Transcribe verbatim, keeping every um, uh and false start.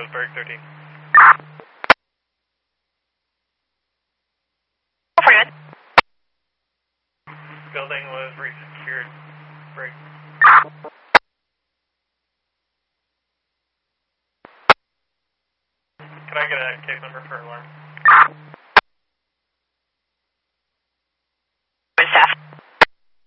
Roseburg thirteen. Forget. Building was resecured. Break. Can I get a case number for alarm?